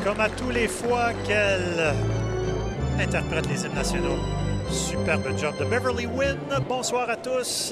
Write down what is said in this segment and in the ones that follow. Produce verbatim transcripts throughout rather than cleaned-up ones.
Comme à tous les fois qu'elle interprète les hymnes nationaux. Superbe job de Beverly Wynn. Bonsoir à tous.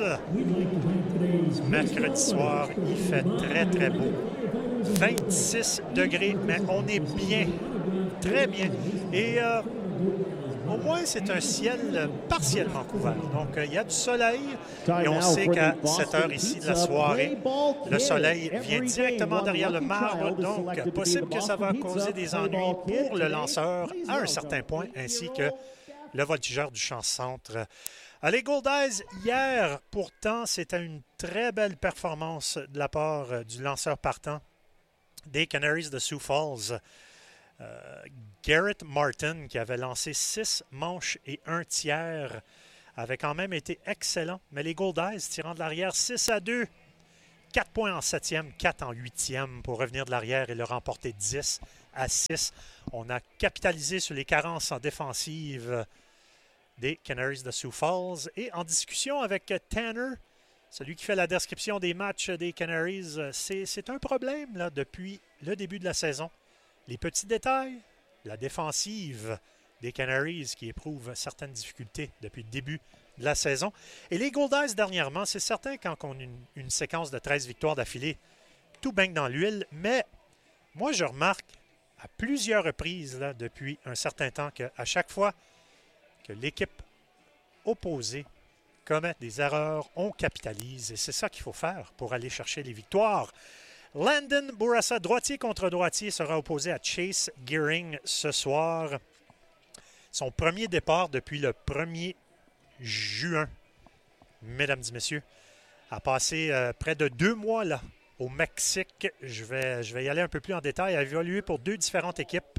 Mercredi soir, il fait très, très beau. vingt-six degrés, mais on est bien, très bien. Et euh, au moins, c'est un ciel partiellement couvert. Donc, euh, il y a du soleil. Et on sait qu'à cette heure ici de la soirée, le soleil vient directement derrière le marbre. Donc, possible que ça va causer des ennuis pour le lanceur à un certain point, ainsi que le voltigeur du champ-centre. Les Goldeyes, hier, pourtant, c'était une très belle performance de la part du lanceur partant des Canaries de Sioux Falls. Euh, Garrett Martin, qui avait lancé six manches et un tiers, avait quand même été excellent. Mais les Goldeyes, tirant de l'arrière six à deux, quatre points en septième, quatre en huitième pour revenir de l'arrière et le remporter dix à six. On a capitalisé sur les carences en défensive des Canaries de Sioux Falls. Et en discussion avec Tanner, celui qui fait la description des matchs des Canaries, c'est, c'est un problème là, depuis le début de la saison. Les petits détails, la défensive des Canaries qui éprouve certaines difficultés depuis le début de la saison. Et les Goldeyes, dernièrement, c'est certain quand on a une, une séquence de treize victoires d'affilée, tout baigne dans l'huile. Mais moi, je remarque à plusieurs reprises là, depuis un certain temps qu'à chaque fois que l'équipe opposée commet des erreurs, on capitalise. Et c'est ça qu'il faut faire pour aller chercher les victoires. Landon Bourassa, droitier contre droitier, sera opposé à Chase Gearing ce soir. Son premier départ depuis le premier juin, mesdames et messieurs, a passé euh, près de deux mois là, au Mexique. Je vais, je vais y aller un peu plus en détail. Il a évolué pour deux différentes équipes.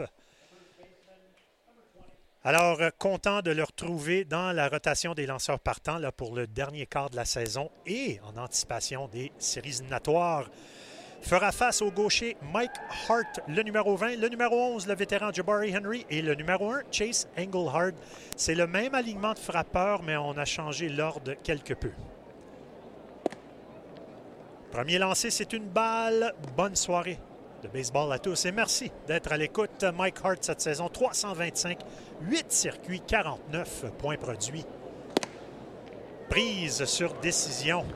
Alors, euh, content de le retrouver dans la rotation des lanceurs partants là, pour le dernier quart de la saison et en anticipation des séries éliminatoires. Fera face au gaucher Mike Hart, le numéro vingt, le numéro onze, le vétéran Jabari Henry et le numéro un, Chase Engelhard. C'est le même alignement de frappeurs, mais on a changé l'ordre quelque peu. Premier lancé, c'est une balle. Bonne soirée de baseball à tous et merci d'être à l'écoute. Mike Hart cette saison, trois cent vingt-cinq, huit circuits, quarante-neuf points produits. Prise sur décision.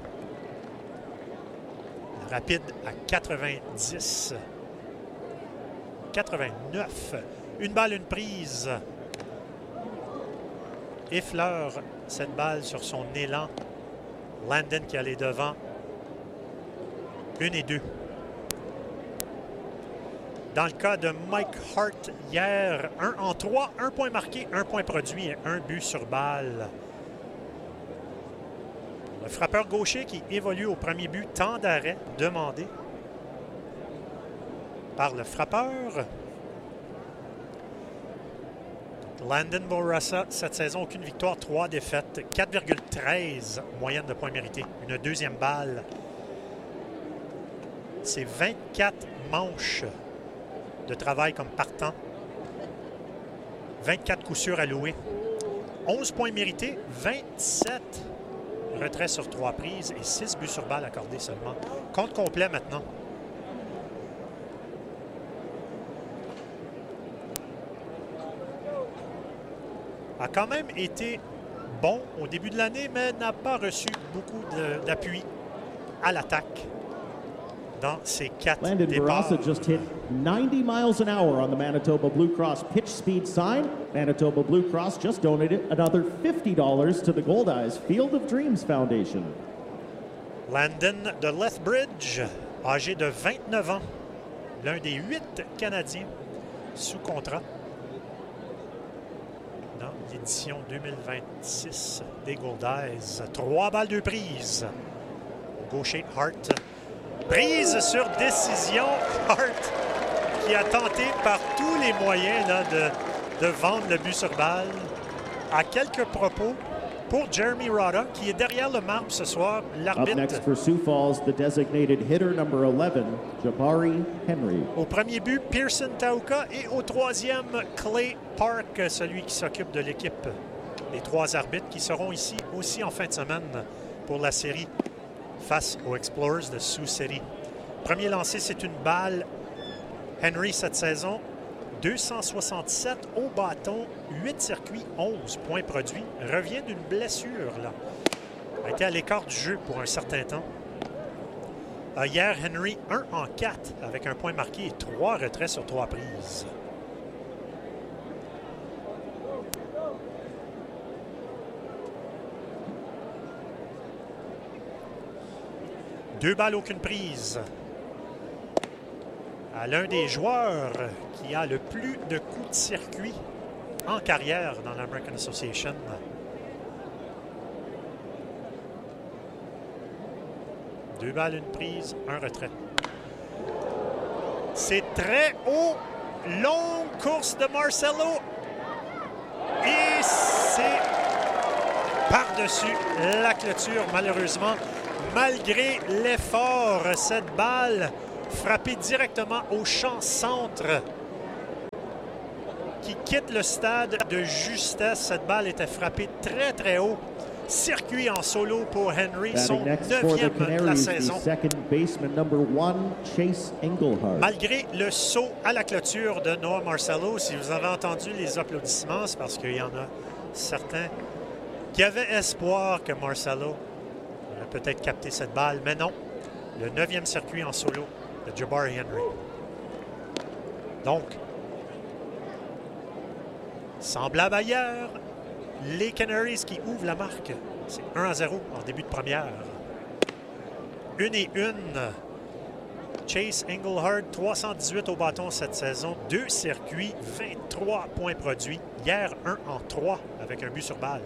Rapide à quatre-vingt-dix. quatre-vingt-neuf. Une balle, une prise. Effleure cette balle sur son élan. Landon qui allait devant. Une et deux. Dans le cas de Mike Hart, hier, un en trois, un point marqué, un point produit et un but sur balle. Le frappeur gaucher qui évolue au premier but, temps d'arrêt demandé par le frappeur. Landon Bourassa, cette saison, aucune victoire, trois défaites, quatre virgule treize moyenne de points mérités. Une deuxième balle. C'est vingt-quatre manches de travail comme partant. vingt-quatre coups sûrs alloués. onze points mérités, vingt-sept retraits sur trois prises et six buts sur balle accordés seulement. Compte complet maintenant. A quand même été bon au début de l'année, mais n'a pas reçu beaucoup de, d'appui à l'attaque dans ses quatre Landon départs. Bourassa just hit ninety miles an hour on the Manitoba Blue Cross pitch speed sign. Manitoba Blue Cross just donated another fifty dollars to the Goldeyes Field of Dreams Foundation. Landon de Lethbridge, âgé de vingt-neuf ans, l'un des huit Canadiens sous contrat dans l'édition deux mille vingt-six des Goldeyes. Trois balles de prise. Au gaucher, Hart. Prise sur décision. Hart qui a tenté par tous les moyens là, de, de vendre le but sur balle. À quelques propos, pour Jeremy Rada, qui est derrière le marbre ce soir, l'arbitre. Up next for Sioux Falls, the designated hitter number eleven, Jabari Henry. Au premier but, Pearson Tauka et au troisième, Clay Park, celui qui s'occupe de l'équipe. Les trois arbitres qui seront ici aussi en fin de semaine pour la série face aux Explorers de Sioux City. Premier lancé, c'est une balle. Henry, cette saison, deux cent soixante-sept au bâton, huit circuits, onze points produits. Revient d'une blessure, là. A été à l'écart du jeu pour un certain temps. Euh, hier, Henry, un en quatre avec un point marqué et trois retraits sur trois prises. Deux balles, aucune prise. À l'un des joueurs qui a le plus de coups de circuit en carrière dans l'American Association. Deux balles, une prise, un retrait. C'est très haut. Longue course de Marcelo. Et c'est par-dessus la clôture, malheureusement. Malgré l'effort, cette balle frappée directement au champ centre qui quitte le stade de justesse. Cette balle était frappée très, très haut. Circuit en solo pour Henry, son neuvième de la saison. Malgré le saut à la clôture de Noah Marcelo, si vous avez entendu les applaudissements, c'est parce qu'il y en a certains qui avaient espoir que Marcelo aurait peut-être capté cette balle, mais non. Le neuvième circuit en solo de Jabari Henry. Donc, semblable à hier, les Canaries qui ouvrent la marque. C'est un à zéro en début de première. Une et une. Chase Engelhard, trois cent dix-huit au bâton cette saison. Deux circuits, vingt-trois points produits. Hier, un en trois avec un but sur balle.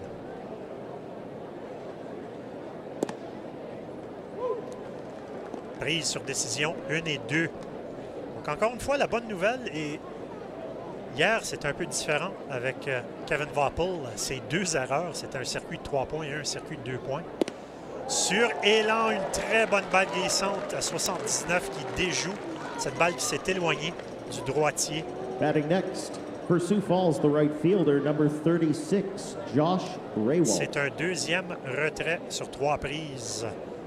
Prise sur décision, une et deux. Donc encore une fois, la bonne nouvelle est... Hier, c'est un peu différent avec euh, Kevin Voppel. Ses deux erreurs, c'était un circuit de trois points et un circuit de deux points. Sur élan, une très bonne balle glissante à soixante-dix-neuf qui déjoue. Cette balle qui s'est éloignée du droitier. Batting next for Sioux Falls, the right fielder, number thirty-six, Josh Raywald. C'est un deuxième retrait sur trois prises.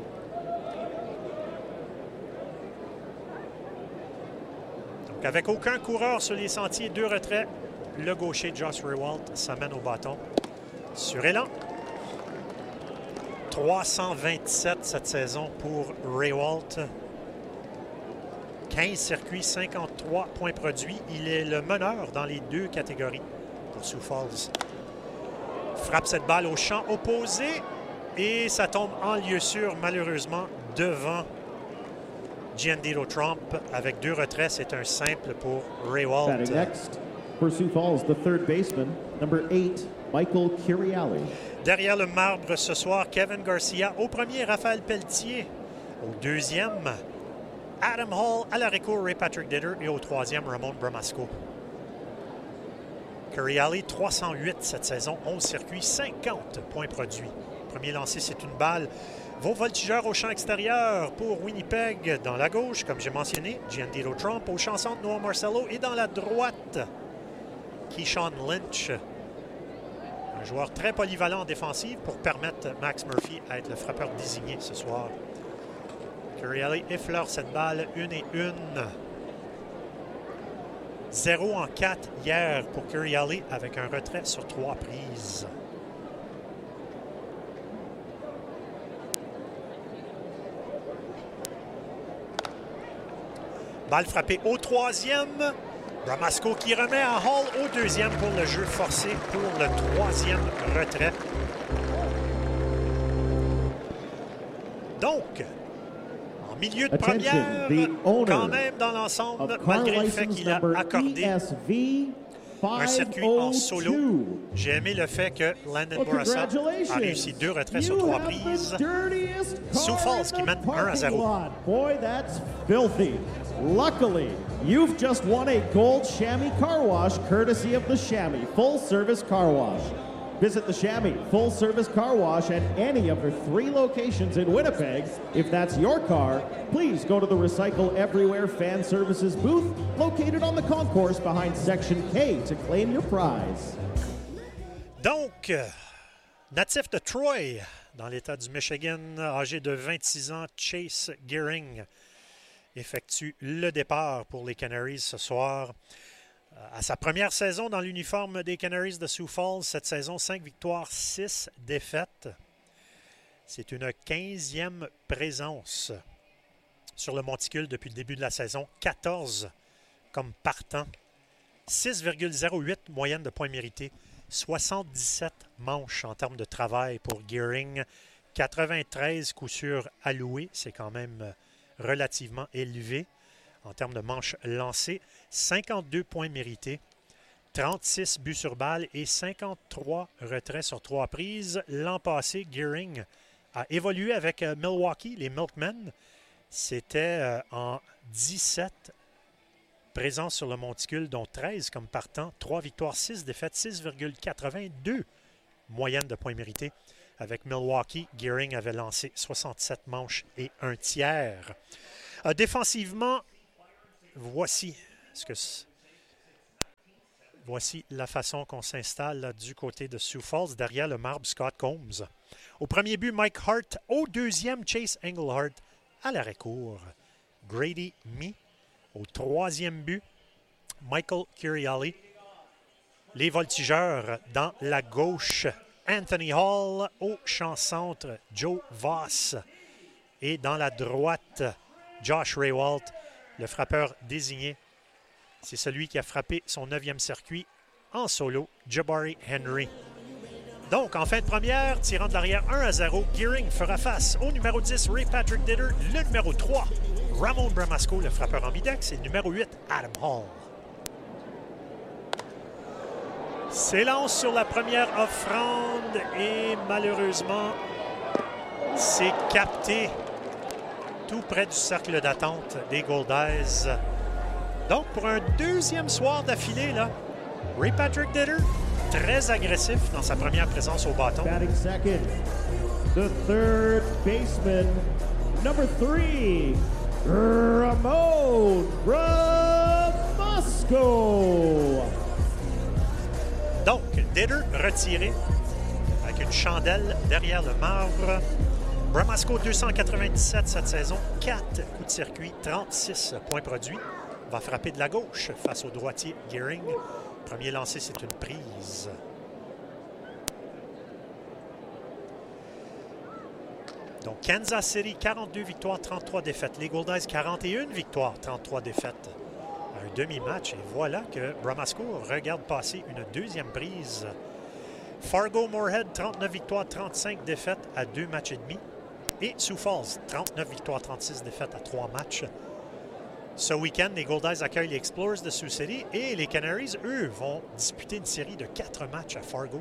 Avec aucun coureur sur les sentiers, deux retraits, le gaucher Josh Raywald s'amène au bâton. Sur élan, trois cent vingt-sept cette saison pour Raywald. quinze circuits, cinquante-trois points produits. Il est le meneur dans les deux catégories pour Sioux Falls. Frappe cette balle au champ opposé et ça tombe en lieu sûr, malheureusement, devant Giancarlo Trump avec deux retraits. C'est un simple pour Raywald. Batting next for Sioux Falls, the third baseman, number eight, Michael Curiali. Derrière le marbre ce soir, Kevin Garcia. Au premier, Raphaël Pelletier. Au deuxième, Adam Hall. À l'arrêt-court, Ray Patrick Ditter. Et au troisième, Ramon Bramasco. Curiali, trois cent huit cette saison, onze circuits, cinquante points produits. Premier lancé, c'est une balle. Vos voltigeurs au champ extérieur pour Winnipeg. Dans la gauche, comme j'ai mentionné, Giancarlo Trump. Au champ centre, Noah Marcelo. Et dans la droite, Keyshawn Lynch. Un joueur très polyvalent en défensive pour permettre Max Murphy à être le frappeur désigné ce soir. Curiali effleure cette balle, une et une. zéro en quatre hier pour Curiali avec un retrait sur trois prises. Balle frappée au troisième. Bramasco qui remet à Hall au deuxième pour le jeu forcé pour le troisième retrait. Donc, en milieu de première, quand même dans l'ensemble, malgré le fait qu'il a accordé un circuit en solo, j'ai aimé le fait que Landon Bourassa a réussi deux retraits sur trois prises. Sioux Falls qui mène un à zéro. Boy, that's filthy. Luckily, you've just won a gold Chamois car wash courtesy of the Chamois Full Service Car Wash. Visit the Chamois Full Service Car Wash at any of their three locations in Winnipeg. If that's your car, please go to the Recycle Everywhere Fan Services booth located on the concourse behind Section K to claim your prize. Donc, natif de Troy, dans l'État du Michigan, âgé de vingt-six ans, Chase Gearing effectue le départ pour les Canaries ce soir. À sa première saison dans l'uniforme des Canaries de Sioux Falls, cette saison, cinq victoires, six défaites. C'est une quinzième présence sur le monticule depuis le début de la saison. quatorze comme partant. six virgule zéro huit moyenne de points mérités. soixante-dix-sept manches en termes de travail pour Gearing. quatre-vingt-treize coups sûrs alloués. C'est quand même relativement élevé en termes de manches lancées. cinquante-deux points mérités. trente-six buts sur balle et cinquante-trois retraits sur trois prises. L'an passé, Gearing a évolué avec Milwaukee, les Milkmen. C'était en dix-sept présences sur le monticule, dont treize comme partant. trois victoires, six défaites, six virgule quatre-vingt-deux moyenne de points mérités. Avec Milwaukee, Gearing avait lancé soixante-sept manches et un tiers. Euh, défensivement, voici ce que voici la façon qu'on s'installe là, du côté de Sioux Falls, derrière le marbre Scott Combs. Au premier but, Mike Hart. Au deuxième, Chase Englehart. À l'arrêt-court, Grady Mee. Au troisième but, Michael Curiali. Les voltigeurs dans la gauche, Anthony Hall. Au champ centre, Joe Voss. Et dans la droite, Josh Raywalt, le frappeur désigné. C'est celui qui a frappé son neuvième circuit en solo, Jabari Henry. Donc, en fin de première, tirant de l'arrière un à zéro, Gearing fera face au numéro dix, Ray Patrick Ditter, le numéro trois, Ramon Bramasco, le frappeur ambidex, et le numéro huit, Adam Hall. S'élance sur la première offrande et malheureusement, c'est capté tout près du cercle d'attente des Goldeyes. Donc, pour un deuxième soir d'affilée, là, Ray Patrick Ditter, très agressif dans sa première présence au bâton. Batting second, the third baseman, number three, Ramon Bramasco. Donc, Ditter retiré avec une chandelle derrière le marbre. Bramasco, deux cent quatre-vingt-dix-sept cette saison, quatre coups de circuit, trente-six points produits. Va frapper de la gauche face au droitier Gearing. Premier lancé, c'est une prise. Donc, Kansas City, quarante-deux victoires, trente-trois défaites. Les Goldeyes, quarante et une victoires, trente-trois défaites. Un demi-match. Et voilà que Bramasco regarde passer une deuxième prise. Fargo-Moorhead, trente-neuf victoires, trente-cinq défaites à deux matchs et demi. Et Sioux Falls, trente-neuf victoires, trente-six défaites à trois matchs. Ce week-end, les Goldeyes accueillent les Explorers de Sioux City et les Canaries, eux, vont disputer une série de quatre matchs à Fargo.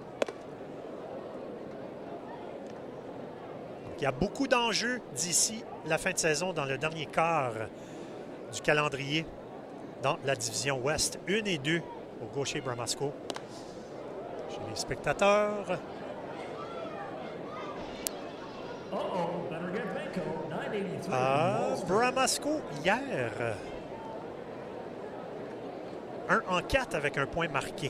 Donc, il y a beaucoup d'enjeux d'ici la fin de saison dans le dernier quart du calendrier dans la division Ouest. Une et deux au gaucher Bramasco. Chez les spectateurs. Ah, Bramasco, hier, un en quatre avec un point marqué.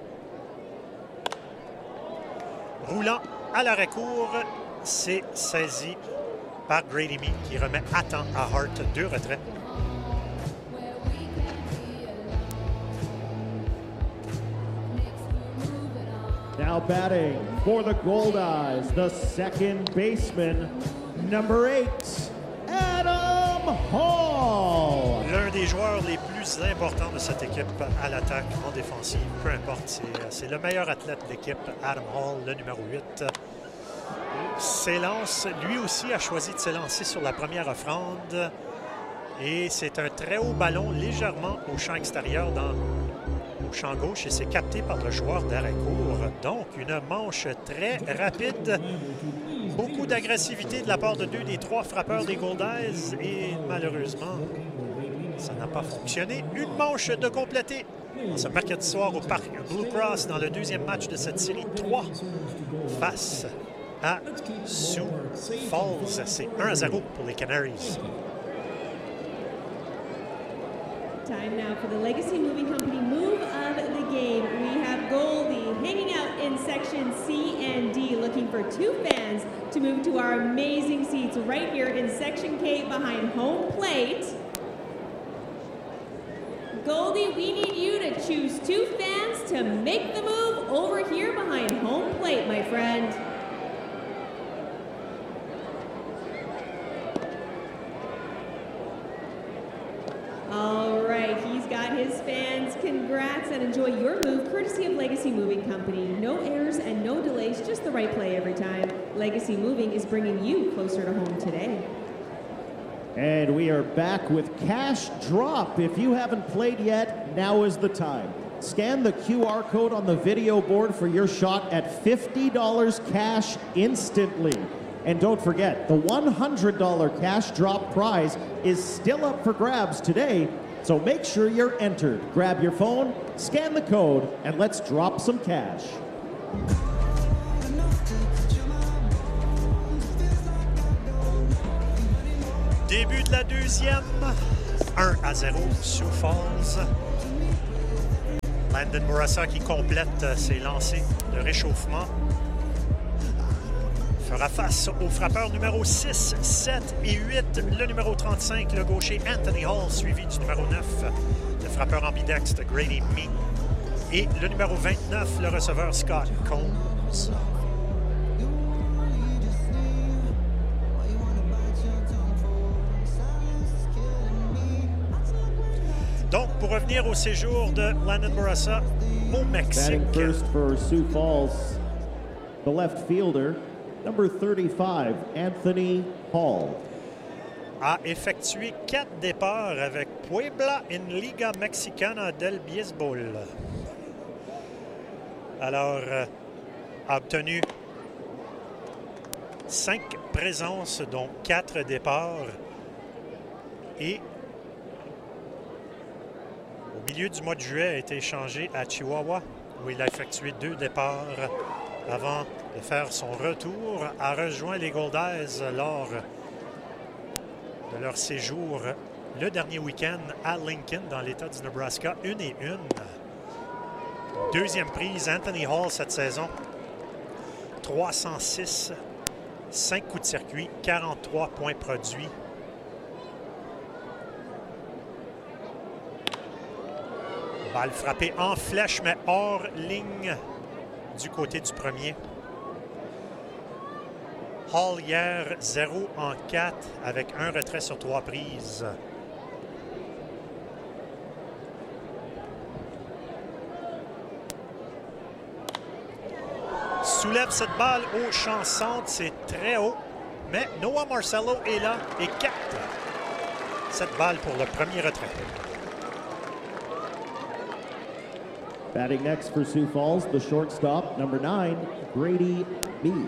Roulant à l'arrêt-court, c'est saisi par Grady Mee qui remet à temps à Hart, deux retraits. Now batting for the Goldeyes, the second baseman, number eight, Adam Hall. L'un des joueurs les plus importants de cette équipe à l'attaque, en défensive, peu importe. C'est le meilleur athlète de l'équipe, Adam Hall, le numéro huit. S'élance, lui aussi a choisi de s'élancer sur la première offrande. Et c'est un très haut ballon, légèrement au champ extérieur, dans, au champ gauche, et c'est capté par le joueur d'arrêt-court. Donc, une manche très rapide. Beaucoup d'agressivité de la part de deux des trois frappeurs des Goldeyes. Et malheureusement, ça n'a pas fonctionné. Une manche de compléter ce mercredi soir au parc Blue Cross dans le deuxième match de cette série trois face à Sioux Falls. C'est un à zéro pour les Canaries. Time now for the Legacy Moving Company move of the game. We have Goldie hanging out in section C and D, looking for two fans to move to our amazing seats right here in section K behind home plate. Goldie, we need you to choose two fans to make the move over here behind home plate, my friend. All right, he's got his fans. Congrats and enjoy your move, courtesy of Legacy Moving Company. No errors and no delays, just the right play every time. Legacy Moving is bringing you closer to home today. And we are back with Cash Drop. If you haven't played yet, now is the time. Scan the Q R code on the video board for your shot at fifty dollars cash instantly. And don't forget, the one hundred dollars Cash Drop prize is still up for grabs today, so make sure you're entered. Grab your phone, scan the code, and let's drop some cash. Début de la deuxième, un à zéro, Sioux Falls. Landon Bourassa qui complète ses lancers de réchauffement. Fera face au frappeur numéro six, sept et huit, le numéro trente-cinq, le gaucher Anthony Hall, suivi du numéro neuf, le frappeur ambidextre Grady Mee, et le numéro vingt-neuf, le receveur Scott Combs. Donc, pour revenir au séjour de Landon Bourassa au Mexique. Batting first for Sioux Falls, the left fielder, number thirty-five, Anthony Hall. A effectué quatre départs avec Puebla en Liga Mexicana del Béisbol. Alors, euh, a obtenu cinq présences, dont quatre départs. Et au milieu du mois de juillet, a été échangé à Chihuahua, où il a effectué deux départs avant de faire son retour, a rejoint les Goldeyes lors de leur séjour le dernier week-end à Lincoln, dans l'État du Nebraska, une et une. Deuxième prise, Anthony Hall cette saison, trois cent six, cinq coups de circuit, quarante-trois points produits. Balle frappée en flèche, mais hors ligne du côté du premier. Hall hier, zéro en quatre avec un retrait sur trois prises. Soulève cette balle au champ centre, c'est très haut. Mais Noah Marcello est là et capte cette balle pour le premier retrait. Batting next for Sioux Falls, the shortstop, number nine, Grady Mee.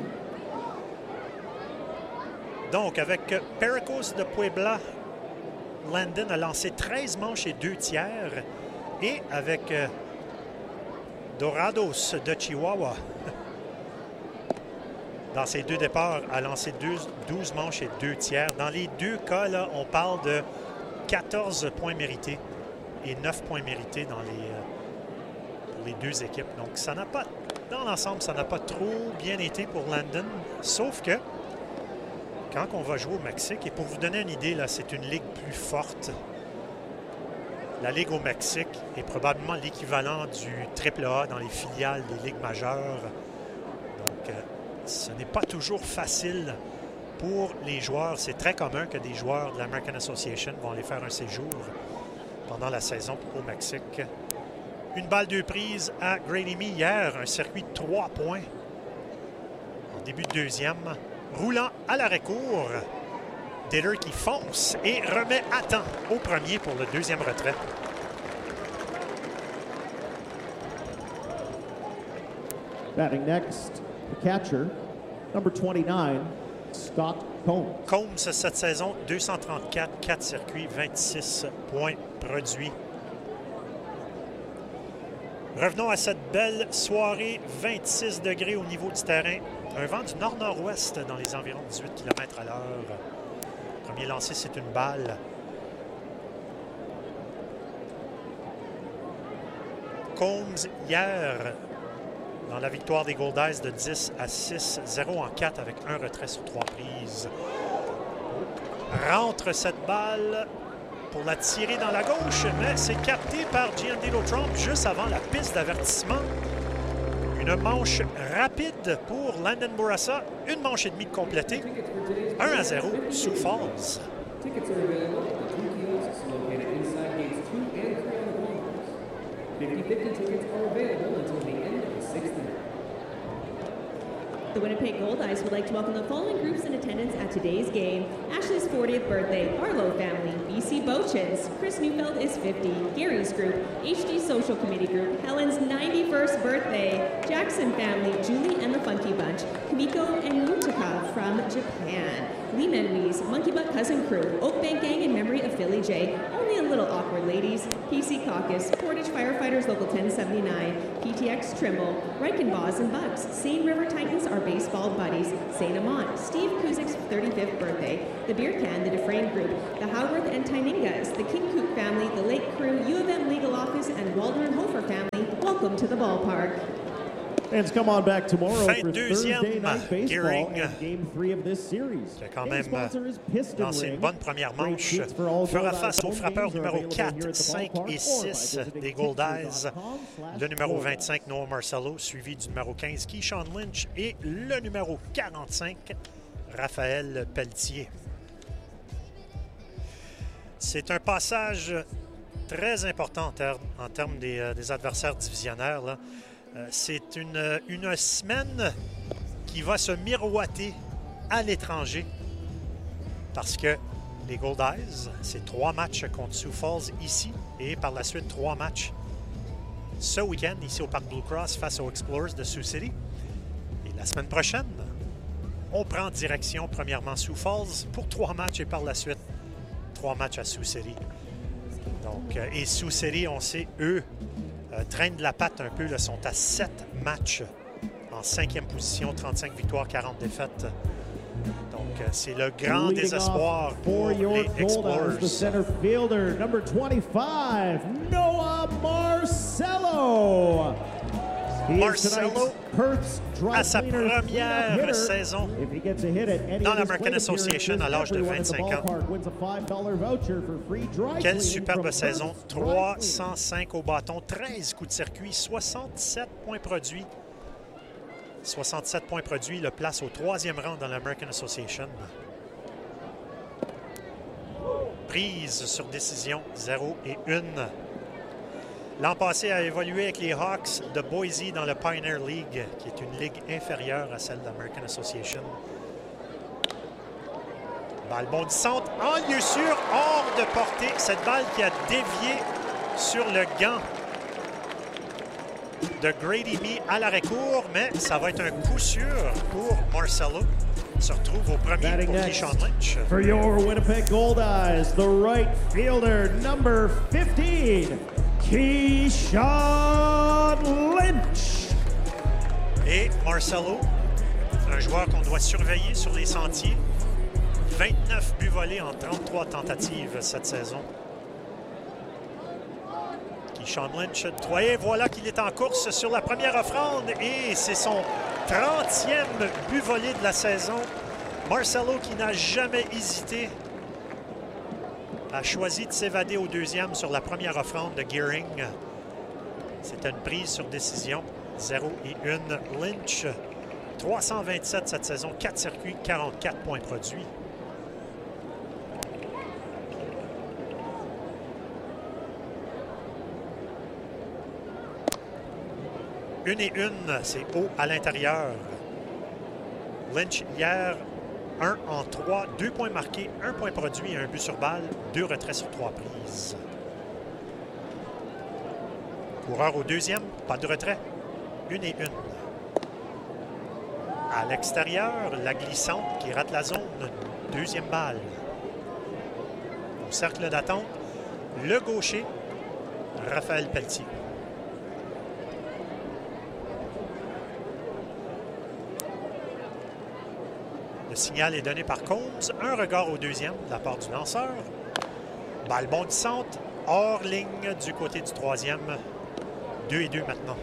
Donc, avec Pericos de Puebla, Landon a lancé treize manches et deux tiers. Et avec euh, Dorados de Chihuahua, dans ses deux départs, a lancé douze manches et deux tiers. Dans les deux cas, là, on parle de quatorze points mérités et neuf points mérités dans les... Euh, les deux équipes. Donc, ça n'a pas, dans l'ensemble, ça n'a pas trop bien été pour Landon. Sauf que, quand on va jouer au Mexique, et pour vous donner une idée, là, c'est une ligue plus forte. La ligue au Mexique est probablement l'équivalent du triple A dans les filiales des ligues majeures. Donc, euh, ce n'est pas toujours facile pour les joueurs. C'est très commun que des joueurs de l'American Association vont aller faire un séjour pendant la saison au Mexique. Une balle deux prises à Grady Mee hier, un circuit de trois points en début de deuxième. Roulant à l'arrêt-court, Diller qui fonce et remet à temps au premier pour le deuxième retrait. Batting next, the catcher, number twenty-nine, Scott Combs. Combs cette saison, deux cent trente-quatre, quatre circuits, vingt-six points produits. Revenons à cette belle soirée, vingt-six degrés au niveau du terrain. Un vent du nord-nord-ouest dans les environs de dix-huit kilomètres à l'heure. Premier lancé, c'est une balle. Combs, hier, dans la victoire des Goldeyes de dix à six, zéro en quatre avec un retrait sur trois prises. Rentre cette balle pour la tirer dans la gauche, mais c'est capté par Giandello Trump juste avant la piste d'avertissement. Une manche rapide pour Landon Bourassa. Une manche et demie de complétée. un à zéro, Sioux Falls. The Winnipeg Goldeyes would like to welcome the following groups in attendance at today's game. Ashley's fortieth birthday, Barlow family, B C Bochins. Chris Neufeld is fifty, Gary's group, H D Social Committee group, Helen's ninety-first birthday, Jackson family, Julie and the Funky Bunch, Kamiko and Yutaka from Japan. Lee Menwees, Monkey Butt Cousin Crew, Oak Bank Gang in memory of Philly J, Only a Little Awkward Ladies, P C Caucus, Portage Firefighters Local ten seventy-nine, P T X Trimble, Reichenbos and Bucks, Seine River Titans are baseball buddies, Saint Amant, Steve Kuzik's thirty-fifth birthday, the Beer Can, the Dufresne Group, the Howarth and Tyningas, the King Coop family, the Lake Crew, U of M Legal Office, and Walder and Hofer family, welcome to the ballpark. Fans, come on back tomorrow Fin for Thursday night baseball Gearing, and game three of this series. qui a quand Game même sponsor is Piston lancé Ring. une bonne première Great manche, seats for all fera Goldeyes face aux home frappeurs games are numéro available here quatre, at the cinq ballpark et or by six visiting des Goldeyes. tipster dot com slash Le numéro Goldeyes. vingt-cinq, Noah Marcello, suivi du numéro quinze, Keyshawn Lynch, et le numéro quarante-cinq, Raphaël Pelletier. C'est un passage très important en, ter en termes des, euh, des adversaires divisionnaires, là. Euh, c'est une, une semaine qui va se miroiter à l'étranger parce que les Goldeyes, c'est trois matchs contre Sioux Falls ici et par la suite trois matchs ce week-end ici au Parc Blue Cross face aux Explorers de Sioux City. Et la semaine prochaine, on prend direction premièrement Sioux Falls pour trois matchs et par la suite trois matchs à Sioux City. Donc, euh, et Sioux City, on sait, eux, euh, traînent de la patte un peu, là, sont à sept matchs en cinquième position, trente-cinq victoires, quarante défaites. Donc, euh, c'est le grand Leading désespoir pour for your les Goldeyes, the Explorers. center fielder, number twenty-five, Noah Marcello. He is Marcello, tonight's Perth's dry à sa cleaners première cleanup hitter. saison If he gets a hit at any dans of his l'American plate Association appearances, à l'âge de everyone at the vingt-cinq ans. ballpark wins a five dollar voucher for free dry Quelle cleaning superbe from saison. Perth's Dry trois Cleaners. cent cinq au bâton, treize coups de circuit, soixante-sept points produits. soixante-sept points produits le place au troisième rang dans l'American Association. Prise sur décision, zéro et un. L'an passé a évolué avec les Hawks de Boise dans le Pioneer League, qui est une ligue inférieure à celle de l'American Association. Balle bondissante, en lieu sûr, hors de portée. Cette balle qui a dévié sur le gant de Grady Mee à l'arrêt-court, mais ça va être un coup sûr pour Marcello. Il se retrouve au premier Batting pour next Keyshawn Lynch. for your Winnipeg Goldeyes, the right fielder, number fifteen, Keyshawn Lynch. Et Marcello, un joueur qu'on doit surveiller sur les sentiers. vingt-neuf buts volés en trente-trois tentatives cette saison. Keyshawn Lynch, et voilà qu'il est en course sur la première offrande et c'est son trentième but volé de la saison. Marcello, qui n'a jamais hésité, a choisi de s'évader au deuxième sur la première offrande de Gearing. C'est une prise sur décision, zéro et un. Lynch, trois cent vingt-sept cette saison, quatre circuits, quarante-quatre points produits. Une et une, c'est haut à l'intérieur. Lynch, hier, un en trois, deux points marqués, un point produit, un but sur balle, deux retraits sur trois prises. Coureur au deuxième, pas de retrait, une et une. À l'extérieur, la glissante qui rate la zone, deuxième balle. Au cercle d'attente, le gaucher, Raphaël Pelletier. Le signal est donné par Combs. Un regard au deuxième de la part du lanceur. Balle bondissante, hors ligne du côté du troisième. Deux et deux maintenant.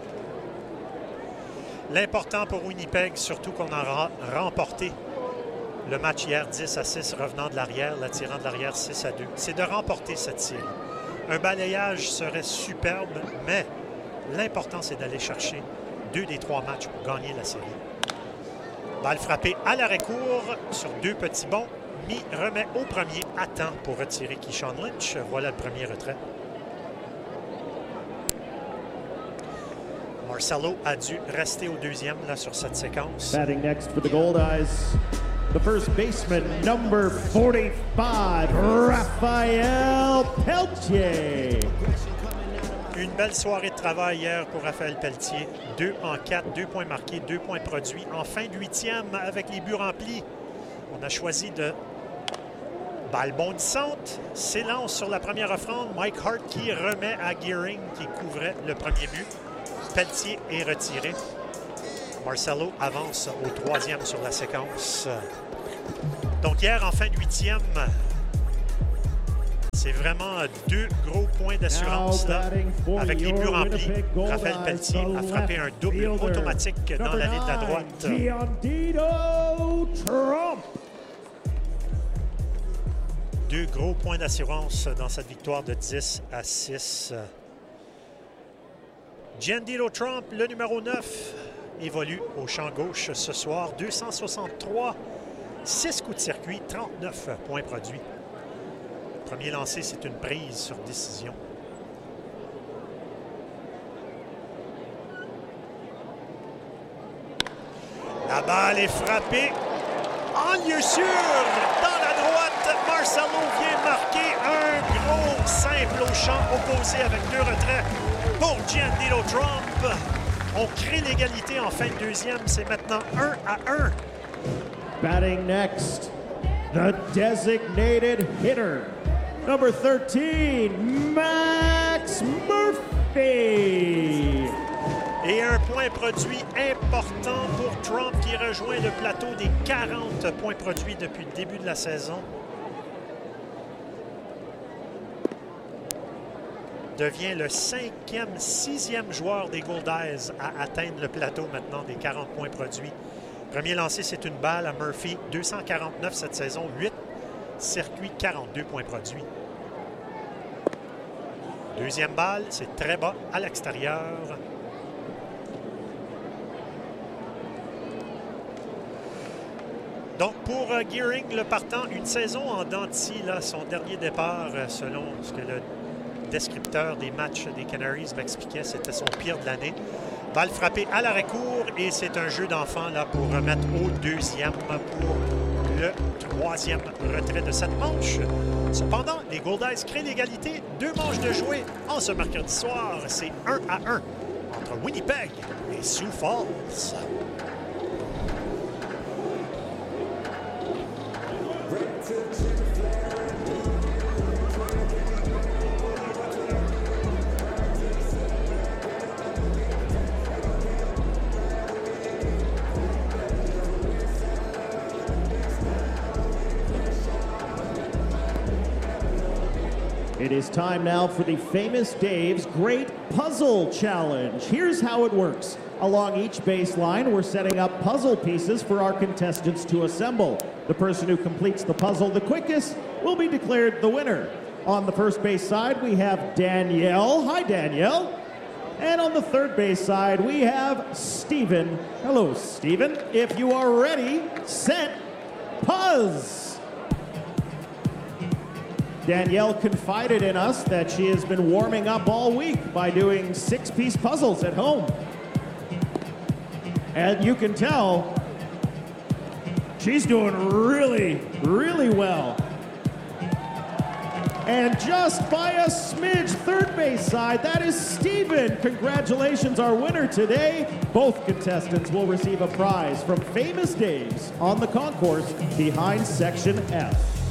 L'important pour Winnipeg, surtout qu'on a remporté le match hier dix à six revenant de l'arrière, l'attirant de l'arrière six à deux. C'est de remporter cette série. Un balayage serait superbe, mais l'important, c'est d'aller chercher deux des trois matchs pour gagner la série. Balle frappée à l'arrêt-court sur deux petits bons. Mi remet au premier à temps pour retirer Keyshawn Lynch. Voilà le premier retrait. Marcelo a dû rester au deuxième là, sur cette séquence. Batting next for the Goldeyes, the first baseman, number forty-five, Raphaël Pelletier. Une belle soirée de travail hier pour Raphaël Pelletier. Deux en quatre, deux points marqués, deux points produits. En fin de huitième, avec les buts remplis, on a choisi de balle bondissante. S'élance sur la première offrande. Mike Hart qui remet à Gearing qui couvrait le premier but. Pelletier est retiré. Marcelo avance au troisième sur la séquence. Donc hier, en fin de huitième, c'est vraiment deux gros points d'assurance là. Avec les buts remplis, Raphaël Pelletier a frappé un double automatique dans la ligne de la droite. Giandino Trump. Deux gros points d'assurance dans cette victoire de dix à six. Giandino Trump, le numéro neuf, évolue au champ gauche ce soir. deux cent soixante-trois, six coups de circuit, trente-neuf points produits. Premier lancé, c'est une prise sur décision. La balle est frappée en lieu sûr dans la droite. Marcelo vient marquer un gros simple au champ opposé avec deux retraits pour Giandino Trump. On crée l'égalité en fin de deuxième. C'est maintenant un à un. Batting next, the designated hitter, number thirteen, Max Murphy. Et un point produit important pour Trump qui rejoint le plateau des quarante points produits depuis le début de la saison. Devient le cinquième, sixième joueur des Goldeyes à atteindre le plateau maintenant des quarante points produits. Premier lancé, c'est une balle à Murphy. deux cent quarante-neuf cette saison, huit circuits, quarante-deux points produits. Deuxième balle, c'est très bas à l'extérieur. Donc, pour uh, Gearing, le partant, une saison en dents de scie, là, son dernier départ, euh, selon ce que le descripteur des matchs des Canaries m'expliquait, c'était son pire de l'année. Balle frappée à l'arrêt-court et c'est un jeu d'enfant là pour remettre au deuxième pour le troisième retrait de cette manche. Cependant, les Goldeyes créent l'égalité. Deux manches de jouer en ce mercredi soir. C'est un à un entre Winnipeg et Sioux Falls. It is time now for the Famous Dave's Great Puzzle Challenge. Here's how it works. Along each baseline, we're setting up puzzle pieces for our contestants to assemble. The person who completes the puzzle the quickest will be declared the winner. On the first base side, we have Danielle. Hi, Danielle. And on the third base side, we have Stephen. Hello, Stephen. If you are ready, set, puzz. Danielle confided in us that she has been warming up all week by doing six-piece puzzles at home. And you can tell she's doing really, really well. And just by a smidge, third base side, that is Steven. Congratulations, our winner today. Both contestants will receive a prize from Famous Dave's on the concourse behind Section F.